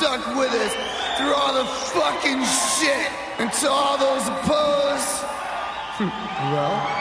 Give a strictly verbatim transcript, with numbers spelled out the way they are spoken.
stuck with us through all the fucking shit. And to all those opposed, well,